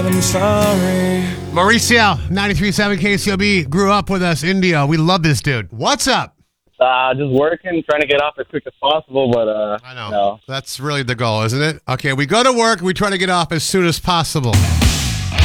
I'm sorry. Mauricio, 93.7 KCOB, grew up with us, India. We love this dude. What's up? Just working, trying to get off as quick as possible, but I know. no. That's really the goal, isn't it? Okay, we go to work, we try to get off as soon as possible.